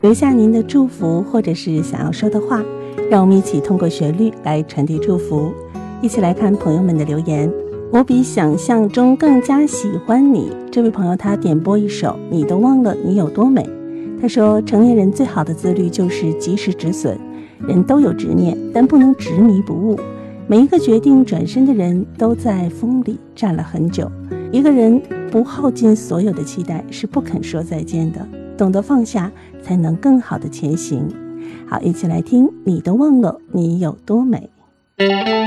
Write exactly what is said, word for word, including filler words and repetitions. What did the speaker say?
留下您的祝福或者是想要说的话，让我们一起通过旋律来传递祝福。一起来看朋友们的留言。我比想象中更加喜欢你，这位朋友他点播一首你都忘了你有多美。他说，成年人最好的自律就是及时止损，人都有执念，但不能执迷不悟。每一个决定转身的人都在风里站了很久，一个人不耗尽所有的期待是不肯说再见的，懂得放下才能更好的前行。好，一起来听你都忘了你有多美。